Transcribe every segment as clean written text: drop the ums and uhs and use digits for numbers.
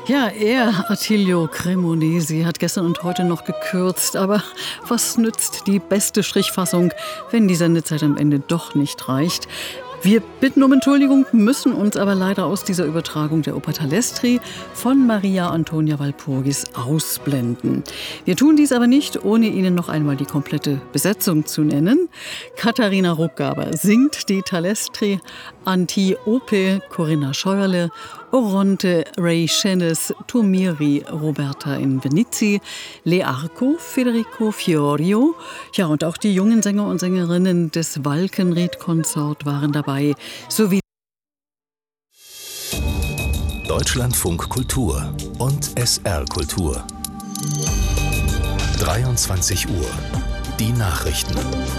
Ja, er, Attilio Cremonesi, hat gestern und heute noch gekürzt. Aber was nützt die beste Strichfassung, wenn die Sendezeit am Ende doch nicht reicht? Wir bitten um Entschuldigung, müssen uns aber leider aus dieser Übertragung der Oper Talestri von Maria Antonia Walpurgis ausblenden. Wir tun dies aber nicht, ohne Ihnen noch einmal die komplette Besetzung zu nennen. Katharina Ruckgaber singt die Talestri, Antiope Corinna Scheuerle, Oronte Ray Schenes, Tomiri Roberta Invenizi, Learco Federico Fiorio. Ja, und auch die jungen Sänger und Sängerinnen des Walkenried-Konsort waren dabei, sowie Deutschlandfunk Kultur und SR Kultur. 23 Uhr. Die Nachrichten.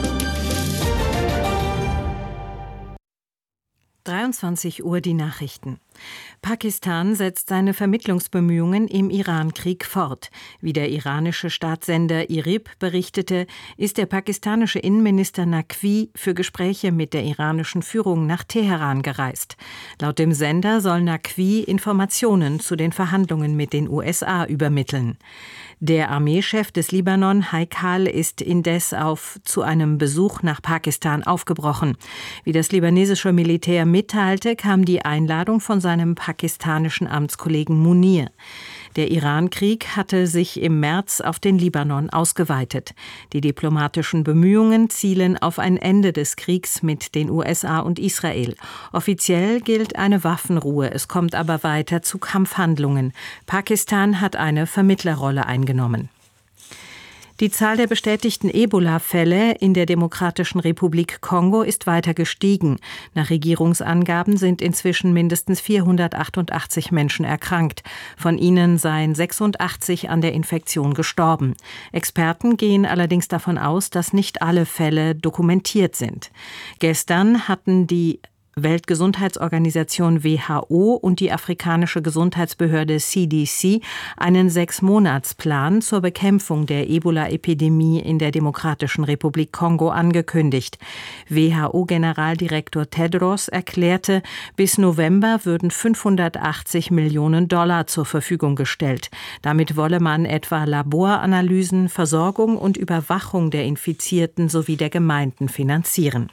23 Uhr die Nachrichten. Pakistan setzt seine Vermittlungsbemühungen im Irankrieg fort. Wie der iranische Staatssender IRIB berichtete, ist der pakistanische Innenminister Naqvi für Gespräche mit der iranischen Führung nach Teheran gereist. Laut dem Sender soll Naqvi Informationen zu den Verhandlungen mit den USA übermitteln. Der Armeechef des Libanon, Haikal, ist indes zu einem Besuch nach Pakistan aufgebrochen. Wie das libanesische Militär mitteilte, kam die Einladung von seinem pakistanischen Amtskollegen Munir. Der Irankrieg hatte sich im März auf den Libanon ausgeweitet. Die diplomatischen Bemühungen zielen auf ein Ende des Kriegs mit den USA und Israel. Offiziell gilt eine Waffenruhe, es kommt aber weiter zu Kampfhandlungen. Pakistan hat eine Vermittlerrolle eingenommen. Die Zahl der bestätigten Ebola-Fälle in der Demokratischen Republik Kongo ist weiter gestiegen. Nach Regierungsangaben sind inzwischen mindestens 488 Menschen erkrankt. Von ihnen seien 86 an der Infektion gestorben. Experten gehen allerdings davon aus, dass nicht alle Fälle dokumentiert sind. Gestern hatten die Weltgesundheitsorganisation WHO und die afrikanische Gesundheitsbehörde CDC einen 6-Monats-Plan zur Bekämpfung der Ebola-Epidemie in der Demokratischen Republik Kongo angekündigt. WHO-Generaldirektor Tedros erklärte, bis November würden $580 Millionen zur Verfügung gestellt. Damit wolle man etwa Laboranalysen, Versorgung und Überwachung der Infizierten sowie der Gemeinden finanzieren.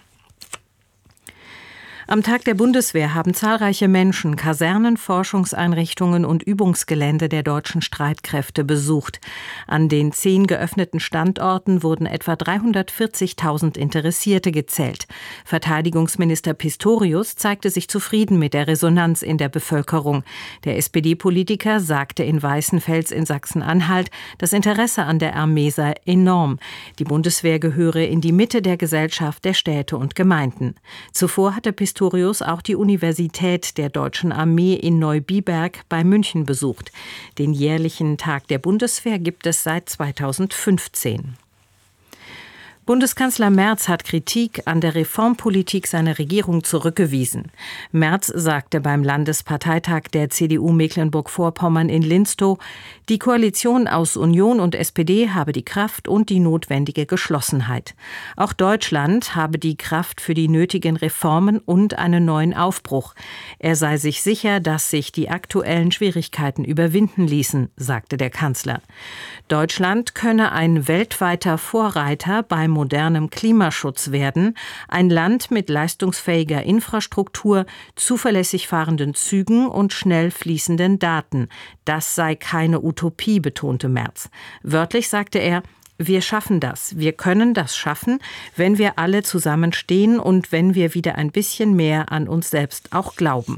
Am Tag der Bundeswehr haben zahlreiche Menschen Kasernen, Forschungseinrichtungen und Übungsgelände der deutschen Streitkräfte besucht. An den 10 geöffneten Standorten wurden etwa 340.000 Interessierte gezählt. Verteidigungsminister Pistorius zeigte sich zufrieden mit der Resonanz in der Bevölkerung. Der SPD-Politiker sagte in Weißenfels in Sachsen-Anhalt, das Interesse an der Armee sei enorm. Die Bundeswehr gehöre in die Mitte der Gesellschaft, der Städte und Gemeinden. Zuvor hatte Pistorius auch die Universität der Deutschen Armee in Neubiberg bei München besucht. Den jährlichen Tag der Bundeswehr gibt es seit 2015. Bundeskanzler Merz hat Kritik an der Reformpolitik seiner Regierung zurückgewiesen. Merz sagte beim Landesparteitag der CDU Mecklenburg-Vorpommern in Linstow, die Koalition aus Union und SPD habe die Kraft und die notwendige Geschlossenheit. Auch Deutschland habe die Kraft für die nötigen Reformen und einen neuen Aufbruch. Er sei sich sicher, dass sich die aktuellen Schwierigkeiten überwinden ließen, sagte der Kanzler. Deutschland könne ein weltweiter Vorreiter beim modernem Klimaschutz werden, ein Land mit leistungsfähiger Infrastruktur, zuverlässig fahrenden Zügen und schnell fließenden Daten. Das sei keine Utopie, betonte Merz. Wörtlich sagte er, wir schaffen das. Wir können das schaffen, wenn wir alle zusammenstehen und wenn wir wieder ein bisschen mehr an uns selbst auch glauben.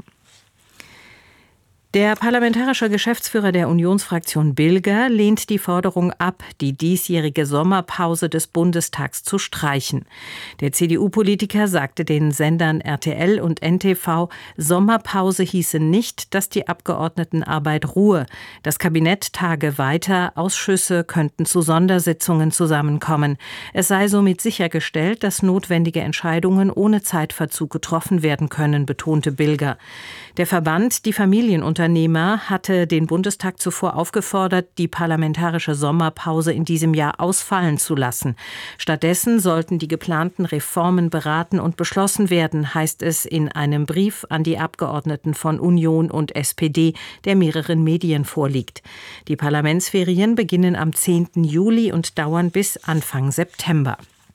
Der parlamentarische Geschäftsführer der Unionsfraktion Bilger lehnt die Forderung ab, die diesjährige Sommerpause des Bundestags zu streichen. Der CDU-Politiker sagte den Sendern RTL und NTV, Sommerpause hieße nicht, dass die Abgeordnetenarbeit ruhe. Das Kabinett tage weiter, Ausschüsse könnten zu Sondersitzungen zusammenkommen. Es sei somit sichergestellt, dass notwendige Entscheidungen ohne Zeitverzug getroffen werden können, betonte Bilger. Der Verband Die Familien- und Sozialunternehmer hatte den Bundestag zuvor aufgefordert, die parlamentarische Sommerpause in diesem Jahr ausfallen zu lassen. Stattdessen sollten die geplanten Reformen beraten und beschlossen werden, heißt es in einem Brief an die Abgeordneten von Union und SPD, der mehreren Medien vorliegt. Die Parlamentsferien beginnen am 10. Juli und dauern bis Anfang September.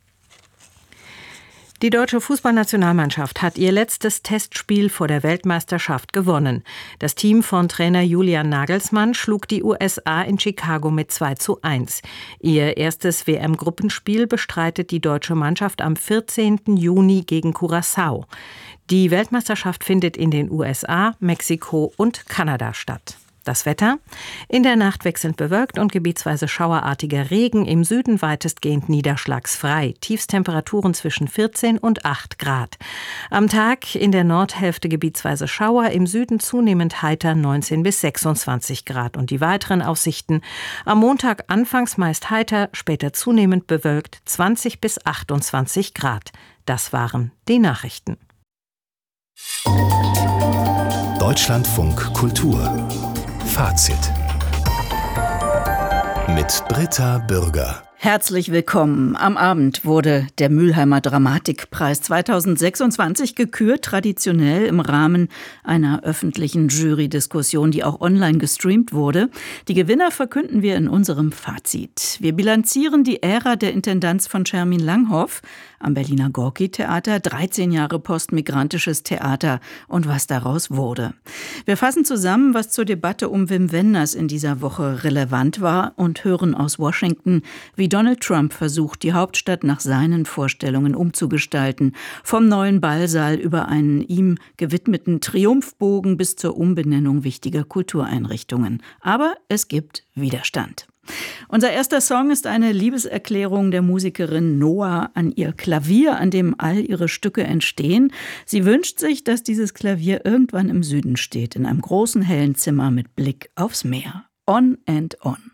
Die deutsche Fußballnationalmannschaft hat ihr letztes Testspiel vor der Weltmeisterschaft gewonnen. Das Team von Trainer Julian Nagelsmann schlug die USA in Chicago mit 2:1. Ihr erstes WM-Gruppenspiel bestreitet die deutsche Mannschaft am 14. Juni gegen Curaçao. Die Weltmeisterschaft findet in den USA, Mexiko und Kanada statt. Das Wetter: in der Nacht wechselnd bewölkt und gebietsweise schauerartiger Regen, im Süden weitestgehend niederschlagsfrei. Tiefstemperaturen zwischen 14 und 8 Grad. Am Tag in der Nordhälfte gebietsweise Schauer, im Süden zunehmend heiter 19 bis 26 Grad. Und die weiteren Aussichten: am Montag anfangs meist heiter, später zunehmend bewölkt 20 bis 28 Grad. Das waren die Nachrichten. Deutschlandfunk Kultur Fazit mit Britta Bürger. Herzlich willkommen. Am Abend wurde der Mülheimer Dramatikpreis 2026 gekürt, traditionell im Rahmen einer öffentlichen Jury-Diskussion, die auch online gestreamt wurde. Die Gewinner verkünden wir in unserem Fazit. Wir bilanzieren die Ära der Intendanz von Schermin Langhoff am Berliner Gorki-Theater, 13 Jahre postmigrantisches Theater und was daraus wurde. Wir fassen zusammen, was zur Debatte um Wim Wenders in dieser Woche relevant war und hören aus Washington, wie Donald Trump versucht, die Hauptstadt nach seinen Vorstellungen umzugestalten. Vom neuen Ballsaal über einen ihm gewidmeten Triumphbogen bis zur Umbenennung wichtiger Kultureinrichtungen. Aber es gibt Widerstand. Unser erster Song ist eine Liebeserklärung der Musikerin Noah an ihr Klavier, an dem all ihre Stücke entstehen. Sie wünscht sich, dass dieses Klavier irgendwann im Süden steht, in einem großen hellen Zimmer mit Blick aufs Meer. On and On.